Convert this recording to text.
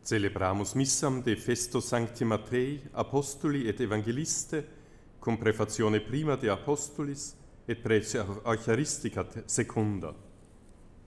Celebramus missam de festo Sancti Mattei, apostoli et evangeliste, cum prefazione prima de apostolis et prece eucharistica secunda.